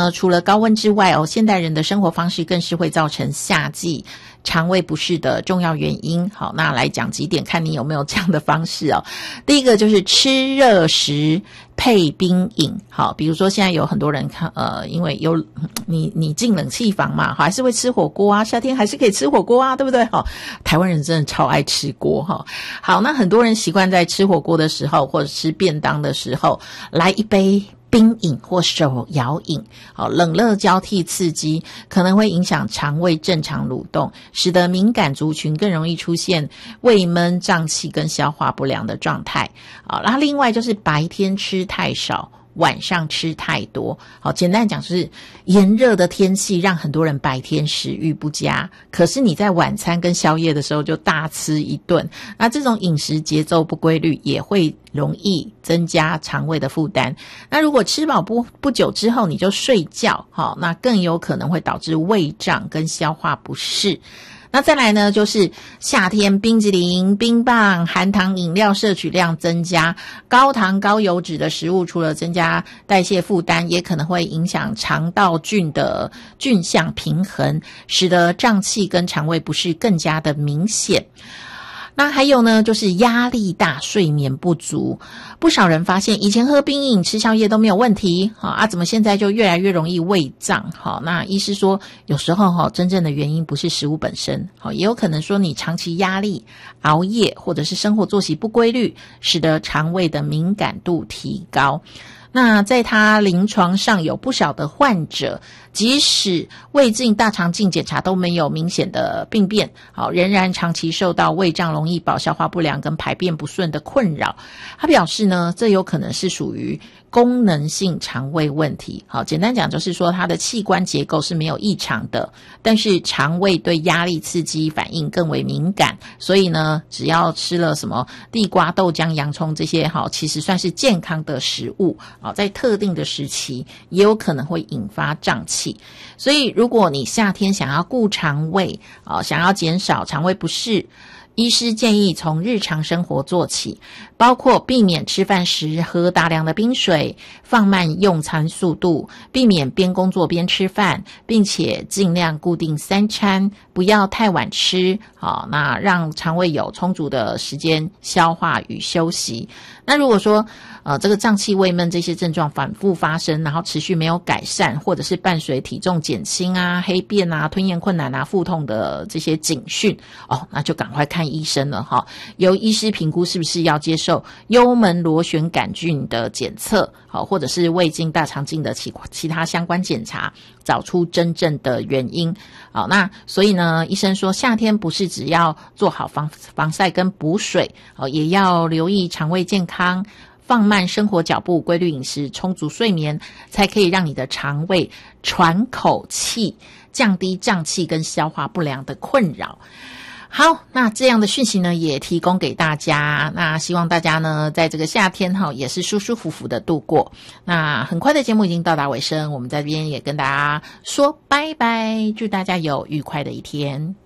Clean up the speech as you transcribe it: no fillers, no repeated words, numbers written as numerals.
呢，除了高温之外现代人的生活方式更是会造成夏季肠胃不适的重要原因。好，那来讲几点，看你有没有这样的方式第一个就是吃热食配冰饮。好，比如说现在有很多人因为你进冷气房嘛，还是会吃火锅啊，夏天还是可以吃火锅啊，对不对？台湾人真的超爱吃锅好，那很多人习惯在吃火锅的时候或者吃便当的时候来一杯冰饮或手摇饮，冷热交替刺激，可能会影响肠胃正常蠕动，使得敏感族群更容易出现胃闷、胀气跟消化不良的状态。然后另外就是白天吃太少，晚上吃太多。简单讲就是炎热的天气让很多人白天食欲不佳，可是你在晚餐跟宵夜的时候就大吃一顿，那这种饮食节奏不规律也会容易增加肠胃的负担。那如果吃饱不久之后你就睡觉，那更有可能会导致胃胀跟消化不适。那再来呢，就是夏天冰淇淋、冰棒、含糖饮料摄取量增加，高糖高油脂的食物除了增加代谢负担，也可能会影响肠道菌的菌相平衡，使得胀气跟肠胃不适更加的明显。那还有呢，就是压力大、睡眠不足。不少人发现以前喝冰饮、吃宵夜都没有问题怎么现在就越来越容易胃胀？那医师说有时候真正的原因不是食物本身，也有可能说你长期压力、熬夜或者是生活作息不规律，使得肠胃的敏感度提高。那在他临床上有不少的患者，即使胃镜、大肠镜检查都没有明显的病变，仍然长期受到胃胀、容易饱、消化不良跟排便不顺的困扰。他表示呢，这有可能是属于功能性肠胃问题。简单讲就是说他的器官结构是没有异常的，但是肠胃对压力刺激反应更为敏感，所以呢，只要吃了什么地瓜、豆浆、洋葱这些其实算是健康的食物，在特定的时期也有可能会引发胀气。所以如果你夏天想要顾肠胃，想要减少肠胃不适，医师建议从日常生活做起，包括避免吃饭时喝大量的冰水，放慢用餐速度，避免边工作边吃饭，并且尽量固定3餐，不要太晚吃，那让肠胃有充足的时间消化与休息。那如果说这个胀气、胃闷这些症状反复发生，然后持续没有改善，或者是伴随体重减轻啊、黑便啊、吞咽困难啊、腹痛的这些警讯，那就赶快看医生了由医师评估是不是要接受幽门螺旋杆菌的检测，或者是胃镜、大肠镜的其他相关检查，找出真正的原因。那所以呢，医生说夏天不是只要做好防晒跟补水，也要留意肠胃健康，放慢生活脚步，规律饮食，充足睡眠，才可以让你的肠胃喘口气，降低胀气跟消化不良的困扰。好，那这样的讯息呢也提供给大家，那希望大家呢在这个夏天也是舒舒服服的度过。那很快的节目已经到达尾声，我们在这边也跟大家说拜拜，祝大家有愉快的一天。